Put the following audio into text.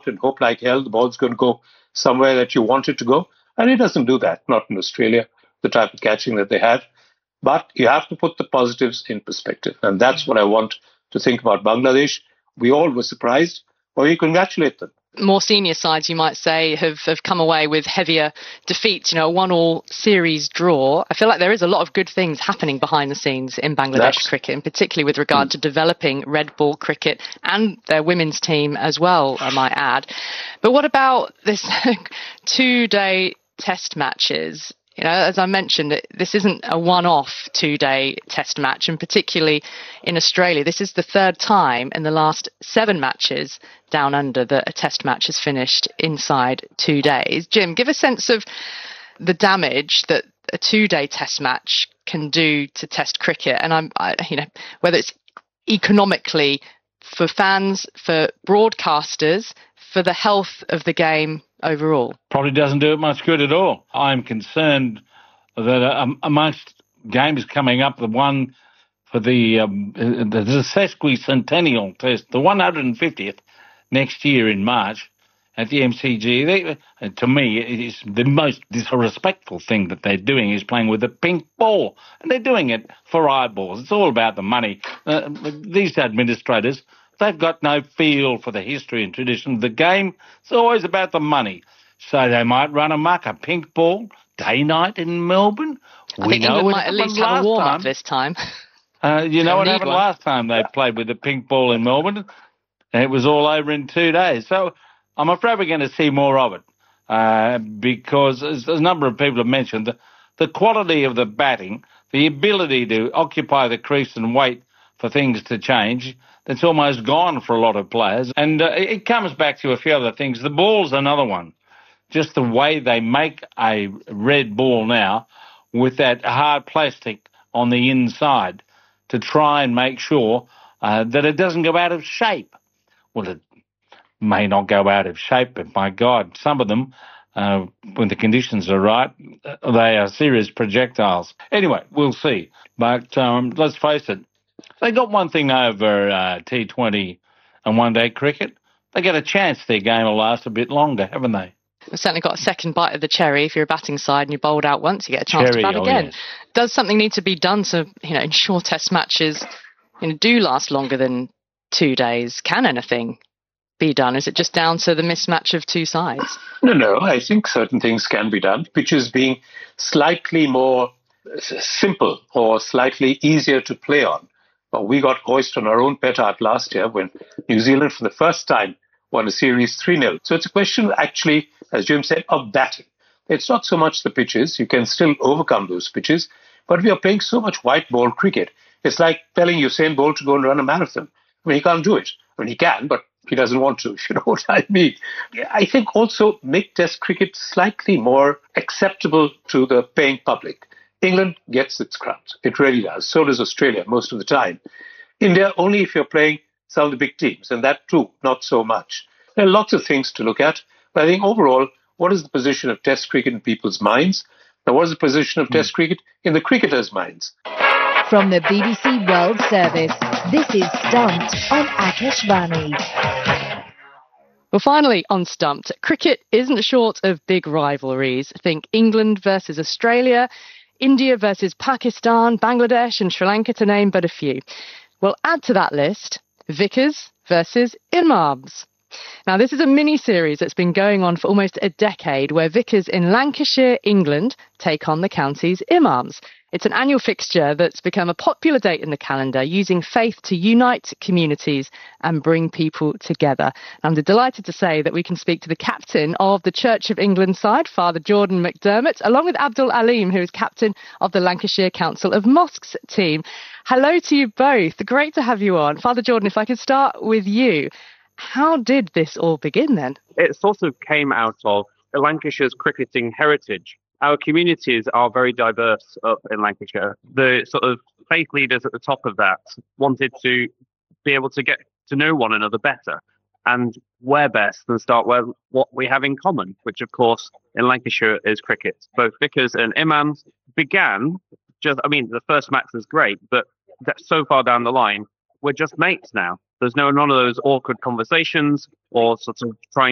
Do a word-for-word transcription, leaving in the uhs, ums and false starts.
and hope like hell the ball's going to go somewhere that you want it to go. And it doesn't do that, not in Australia, the type of catching that they have. But you have to put the positives in perspective. And that's what I want to think about Bangladesh. We all were surprised, or we congratulate them. More senior sides, you might say, have, have come away with heavier defeats, you know, a one-all series draw. I feel like there is a lot of good things happening behind the scenes in Bangladesh That's, cricket, and particularly with regard mm. to developing red ball cricket and their women's team as well, I might add. But what about this two-day test matches? You know, as I mentioned, this isn't a one-off two-day test match, and particularly in Australia, this is the third time in the last seven matches down under that a test match has finished inside two days. Jim, give a sense of the damage that a two-day test match can do to test cricket, and I'm, I, you know, whether it's economically for fans, for broadcasters, for the health of the game overall. Probably doesn't do it much good at all. I'm concerned that uh, amongst games coming up, the one for the, um, the, the sesquicentennial test, the one hundred fiftieth next year in March at the M C G, they, uh, to me, it is the most disrespectful thing that they're doing is playing with a pink ball. And they're doing it for eyeballs. It's all about the money. Uh, these administrators, they've got no feel for the history and tradition of the game. It's always about the money. So they might run amok, a pink ball, day-night in Melbourne. I we think know England might at least have a warm-up this time. Uh, you know what happened one. last time they played with the pink ball in Melbourne? And it was all over in two days. So I'm afraid we're going to see more of it uh, because, as a number of people have mentioned, the, the quality of the batting, the ability to occupy the crease and wait for things to change, it's almost gone for a lot of players. And uh, it comes back to a few other things. The ball's another one. Just the way they make a red ball now with that hard plastic on the inside to try and make sure uh, that it doesn't go out of shape. Well, it may not go out of shape, but my God, some of them, uh, when the conditions are right, they are serious projectiles. Anyway, we'll see. But um, let's face it, they got one thing over uh, T twenty and one-day cricket. They get a chance their game will last a bit longer, haven't they? We've certainly got a second bite of the cherry. If you're a batting side and you bowled out once, you get a chance cherry, to bat oh again. Yes. Does something need to be done to, you know, ensure test matches, you know, do last longer than two days? Can anything be done? Is it just down to the mismatch of two sides? No, no. I think certain things can be done. Pitches being slightly more simple or slightly easier to play on. Well, we got hoist on our own petard last year when New Zealand, for the first time, won a series three nil. So it's a question, actually, as Jim said, of batting. It's not so much the pitches. You can still overcome those pitches. But we are playing so much white ball cricket. It's like telling Usain Bolt to go and run a marathon. I mean, he can't do it. I mean, he can, but he doesn't want to, if you know what I mean. I think also make Test cricket slightly more acceptable to the paying public. England gets its crowds. It really does. So does Australia most of the time. India, only if you're playing some of the big teams, and that too, not so much. There are lots of things to look at, but I think overall, what is the position of Test cricket in people's minds? Now, what is the position of mm. Test cricket in the cricketers' minds? From the B B C World Service, this is Stumped on Akashvani. Well, finally, on Stumped, cricket isn't short of big rivalries. Think England versus Australia, India versus Pakistan, Bangladesh and Sri Lanka, to name but a few. Well, add to that list Vickers versus Imams. Now, this is a mini-series that's been going on for almost a decade, where Vickers in Lancashire, England, take on the county's Imams. It's an annual fixture that's become a popular date in the calendar, using faith to unite communities and bring people together. I'm delighted to say that we can speak to the captain of the Church of England side, Father Jordan McDermott, along with Abdul Aleem, who is captain of the Lancashire Council of Mosques team. Hello to you both. Great to have you on. Father Jordan, if I could start with you. How did this all begin then? It sort of came out of Lancashire's cricketing heritage. Our communities are very diverse up in Lancashire. The sort of faith leaders at the top of that wanted to be able to get to know one another better. And where best than start where what we have in common, which of course in Lancashire is cricket. Both Vickers and Imams began just, I mean, the first match was great, but so far down the line, we're just mates now. There's no none of those awkward conversations or sort of trying